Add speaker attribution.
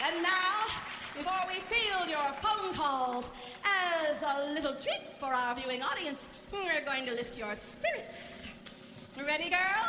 Speaker 1: And now, before we field your phone calls, as a little treat for our viewing audience, we're going to lift your spirits. Ready, girls?